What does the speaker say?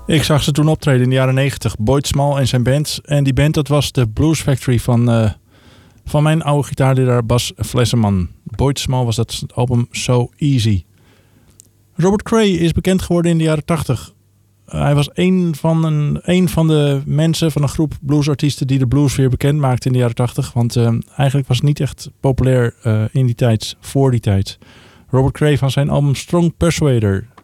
Ik zag ze toen optreden in de jaren 90. Boyd Small en zijn band. En die band, dat was de Blues Factory van mijn oude gitaarleraar Bas Flesseman. Boyd Small was dat album So Easy. Robert Cray is bekend geworden in de jaren 80. Hij was een van de mensen van een groep bluesartiesten die de blues weer bekend maakte in de jaren 80. Want eigenlijk was het niet echt populair voor die tijd. Robert Cray van zijn album Strong Persuader